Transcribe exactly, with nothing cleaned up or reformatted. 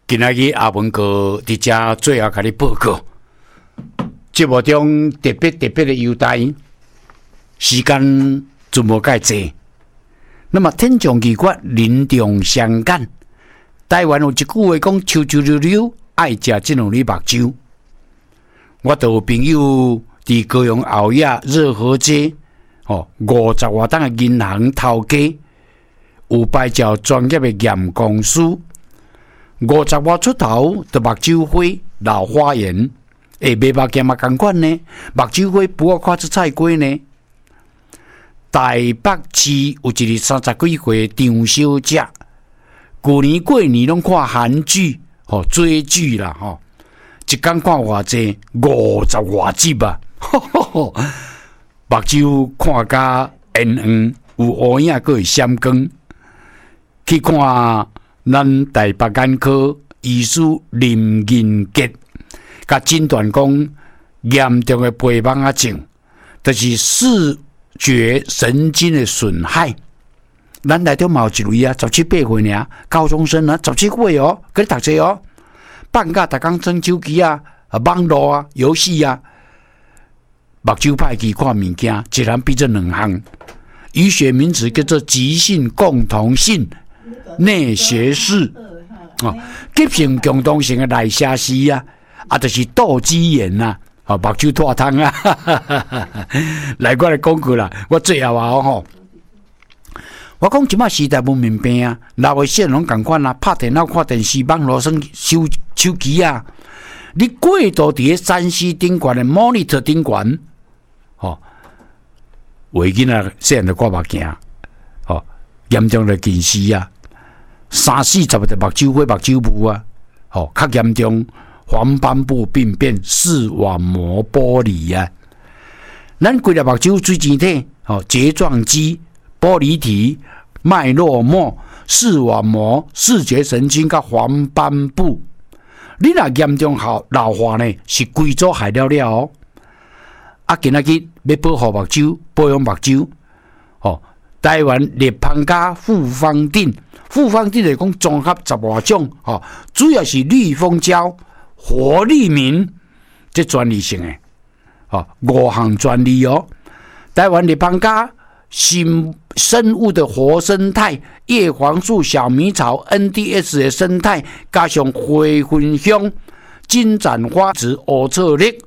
今仔日阿文哥伫遮最后甲你报告，节目中特别特别的优待，时间就无介济。那么天长地久，人中相感。台湾有一句话讲：秋秋溜溜，爱食这两粒目睭。我都有朋友伫高雄后野热河街，哦，五十外档的银行头家，有拜照专业的验光师。五十外出头的目睭花老花眼，诶，眉目镜嘛同款呢。目睭花不过看出菜瓜呢。台北市有一个三十几岁的张小姐，旧年过年拢看韩剧，吼、哦、追剧啦，吼、哦，一天看偌济五十外集啊，目睭看甲圆圆，有乌影，佫会闪光。去看咱台北眼科医师林仁杰，甲诊断讲严重的白盲仔症，就是视觉神经的损害。咱内底嘛有一位啊，十七八岁尔，高中生啊，十七岁哦，跟你读册哦，放假逐工装手机啊、网络啊、游戏啊，目睭歹去看物件，一人比这两项。医学名词叫做急性共同性内斜视。哦，急性共同性的内斜视啊，啊，就是斗鸡眼呐，啊，目睭脱汤啊，哈哈哈哈来，我来讲句啦，我最后啊吼，我讲即摆时代文明病啊，老的小拢共款啊，拍电脑、看电视、网络、手手手机啊，你过度伫咧三 C 顶悬的 monitor 顶悬，哦，有的囡仔细汉就看目镜，哦，严重的近视啊。三四十个目睭花、目睭雾啊，哦，较严重黄斑部病变、视网膜剥离啊。咱规粒目睭水晶体、哦，睫状肌、玻璃体、脉络膜、视网膜、视觉神经甲黄斑部，你若严重好老化呢，是规组害了了哦。啊，今仔日要保护目睭、保养目睭，哦，台湾立邦加复方定。复方定就是讲综合十外种，哦，主要是绿蜂胶、活力明这专利性的，哦，五项专利哦。台湾立邦加新生物的活生态、叶黄素、小米草、N D S 的生态，加上花芬香、金盏花籽、乌醋粒。